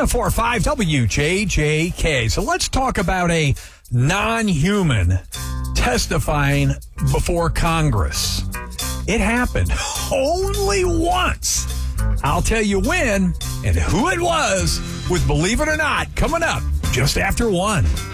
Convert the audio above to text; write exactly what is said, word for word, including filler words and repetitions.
oh four five W J J K. So let's talk about a non-human testifying before Congress. It happened only once. I'll tell you when and who it was with Believe It or Not coming up just after one.